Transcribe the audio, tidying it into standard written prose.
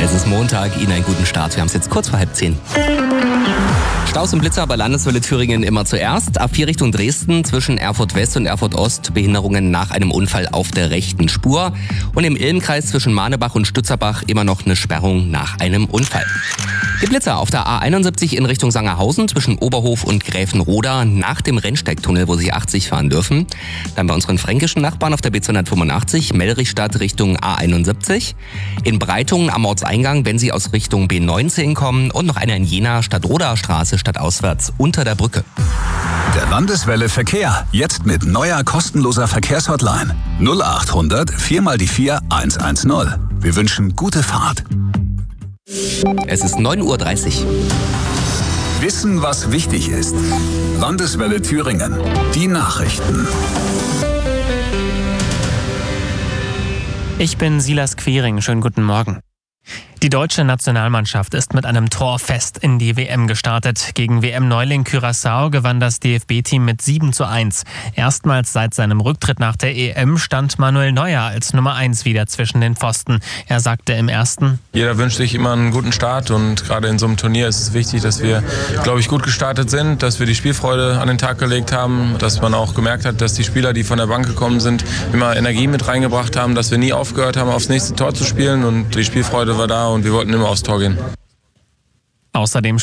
Es ist Montag, Ihnen einen guten Start. Wir haben es jetzt kurz vor 9:30. Staus und Blitzer bei Landeswelle Thüringen immer zuerst. A4 Richtung Dresden zwischen Erfurt West und Erfurt Ost Behinderungen nach einem Unfall auf der rechten Spur. Und im Ilmkreis zwischen Manebach und Stützerbach immer noch eine Sperrung nach einem Unfall. Die Blitzer auf der A71 in Richtung Sangerhausen zwischen Oberhof und Gräfenroda nach dem Rennsteigtunnel, wo Sie 80 fahren dürfen. Dann bei unseren fränkischen Nachbarn auf der B285 Mellrichstadt Richtung A71. In Breitungen am Ortseingang, wenn Sie aus Richtung B19 kommen. Und noch einer in Jena Stadtroder Straße stadtauswärts unter der Brücke. Der Landeswelle Verkehr. Jetzt mit neuer kostenloser Verkehrshotline. 0800 4x4 110. Wir wünschen gute Fahrt. Es ist 9:30 Uhr. Wissen, was wichtig ist. Landeswelle Thüringen. Die Nachrichten. Ich bin Silas Quiring. Schönen guten Morgen. Die deutsche Nationalmannschaft ist mit einem Torfest in die WM gestartet. Gegen WM-Neuling Curaçao gewann das DFB-Team mit 7:1. Erstmals seit seinem Rücktritt nach der EM stand Manuel Neuer als Nummer 1 wieder zwischen den Pfosten. Er sagte im ersten: Jeder wünscht sich immer einen guten Start und gerade in so einem Turnier ist es wichtig, dass wir, glaube ich, gut gestartet sind, dass wir die Spielfreude an den Tag gelegt haben, dass man auch gemerkt hat, dass die Spieler, die von der Bank gekommen sind, immer Energie mit reingebracht haben, dass wir nie aufgehört haben, aufs nächste Tor zu spielen und die Spielfreude war da und wir wollten immer aufs Tor gehen. Außerdem